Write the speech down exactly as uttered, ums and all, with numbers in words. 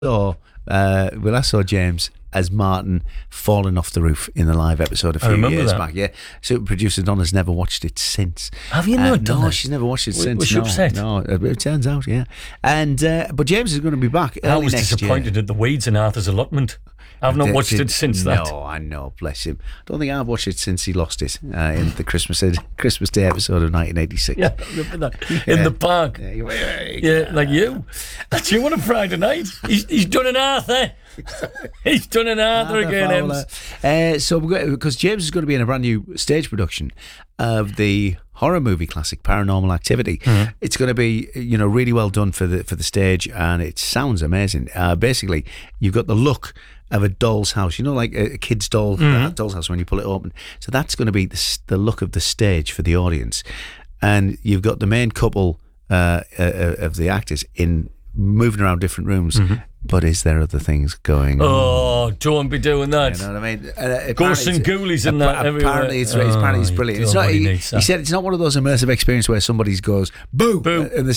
saw, uh, we last saw James as Martin falling off the roof in the live episode a few years that. back. Yeah, so producer Donna's never watched it since. Have you Uh, not done no, it? she's never watched it Was- since. was she no, upset? No, it turns out, yeah. And uh, but James is going to be back. I early was next disappointed year. at the weeds in Arthur's allotment. I've not Did- watched did- it since that. No, I know, bless him. I don't think I've watched it since he lost it uh, in the Christmas Christmas Day episode of nineteen eighty-six. Yeah, I remember that. In Yeah. the park. Yeah, you- Yeah, like you. That's you on a Friday night. He's, he's done an Arthur. He's done an Arthur Arthur again, Fowler. Ems. Uh, so we're going, because James is going to be in a brand new stage production of the horror movie classic Paranormal Activity. Mm-hmm. It's going to be, you know, really well done for the for the stage, and it sounds amazing. Uh, basically, you've got the look of a doll's house, you know, like a, a kid's doll Mm-hmm. uh, doll's house when you pull it open. So that's going to be the, s- the look of the stage for the audience, and you've got the main couple uh, uh, of the actors in moving around different rooms. But is there other things going on? Oh, don't be doing that. You know what I mean? Uh, Ghosts and apparently ghoulies it's- and that appa- everywhere. Apparently, it's, it's, apparently it's Oh, brilliant. you It's don't not, really he, need he that. said it's not one of those immersive experiences where somebody goes boo, Boo. and the